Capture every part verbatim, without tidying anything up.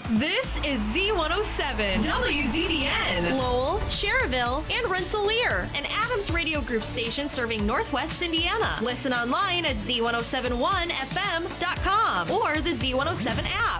This is Z one oh seven, W Z B N, Lowell, Cherville, and Rensselaer, an Adams Radio Group station serving Northwest Indiana. Listen online at Z one oh seven one F M dot com or the Z one oh seven app.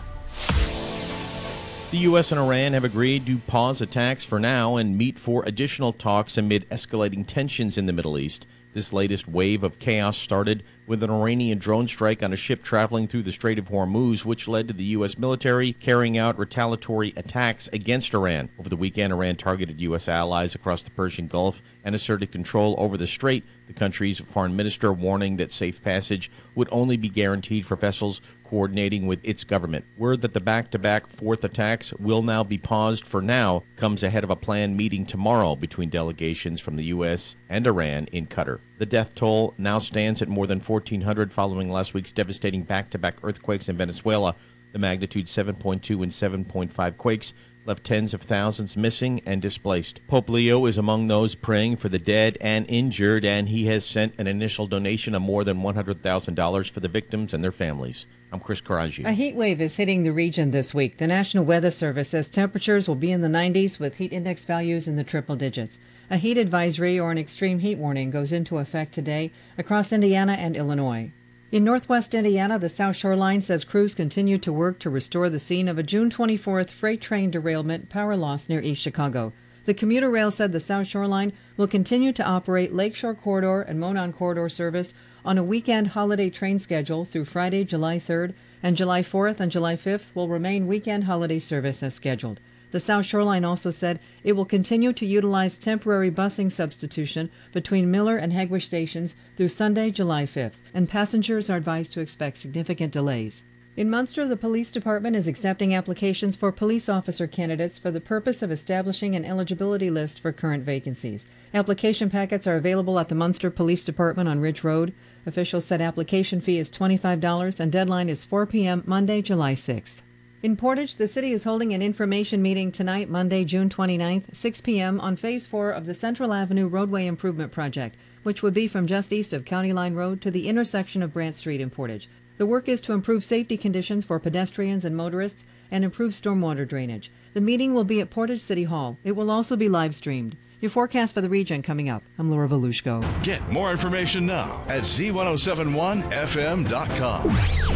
The U S and Iran have agreed to pause attacks for now and meet for additional talks amid escalating tensions in the Middle East. This latest wave of chaos started with an Iranian drone strike on a ship traveling through the Strait of Hormuz, which led to the U S military carrying out retaliatory attacks against Iran. Over the weekend, Iran targeted U S allies across the Persian Gulf and asserted control over the strait, the country's foreign minister warning that safe passage would only be guaranteed for vessels coordinating with its government. Word that the back-to-back fourth attacks will now be paused for now comes ahead of a planned meeting tomorrow between delegations from the U S and Iran in Qatar. The death toll now stands at more than fourteen hundred following last week's devastating back-to-back earthquakes in Venezuela. The magnitude seven point two and seven point five quakes left tens of thousands missing and displaced. Pope Leo is among those praying for the dead and injured, and he has sent an initial donation of more than one hundred thousand dollars for the victims and their families. I'm Chris Caraggi. A heat wave is hitting the region this week. The National Weather Service says temperatures will be in the nineties with heat index values in the triple digits. A heat advisory or an extreme heat warning goes into effect today across Indiana and Illinois. In northwest Indiana, the South Shoreline says crews continue to work to restore the scene of a June twenty-fourth freight train derailment power loss near East Chicago. The commuter rail said the South Shoreline will continue to operate Lakeshore Corridor and Monon Corridor service on a weekend holiday train schedule through Friday, July third, and July fourth and July fifth will remain weekend holiday service as scheduled. The South Shoreline also said it will continue to utilize temporary busing substitution between Miller and Hegewisch stations through Sunday, July fifth, and passengers are advised to expect significant delays. In Munster, the police department is accepting applications for police officer candidates for the purpose of establishing an eligibility list for current vacancies. Application packets are available at the Munster Police Department on Ridge Road. Officials said application fee is twenty-five dollars and deadline is four p.m. Monday, July sixth. In Portage, the city is holding an information meeting tonight, Monday, June twenty-ninth, six p.m. on Phase four of the Central Avenue Roadway Improvement Project, which would be from just east of County Line Road to the intersection of Brant Street in Portage. The work is to improve safety conditions for pedestrians and motorists and improve stormwater drainage. The meeting will be at Portage City Hall. It will also be live streamed. Your forecast for the region coming up. I'm Laura Volushko. Get more information now at Z ten seventy-one F M dot com.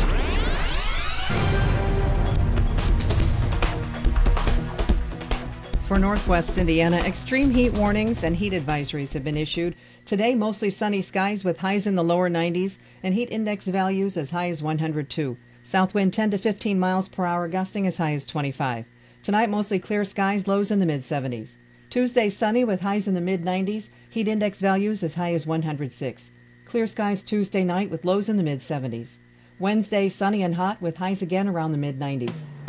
For northwest Indiana, extreme heat warnings and heat advisories have been issued. Today, mostly sunny skies with highs in the lower nineties and heat index values as high as one hundred two. South wind ten to fifteen miles per hour, gusting as high as twenty-five. Tonight, mostly clear skies, lows in the mid seventies. Tuesday, sunny with highs in the mid nineties, heat index values as high as one hundred six. Clear skies Tuesday night with lows in the mid seventies. Wednesday, sunny and hot with highs again around the mid nineties.